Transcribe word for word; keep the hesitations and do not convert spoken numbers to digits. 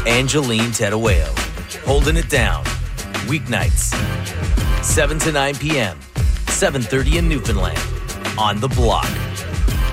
Angeline Terueo. Holding it down. Weeknights, seven to nine p.m., seven thirty in Newfoundland. On The Block.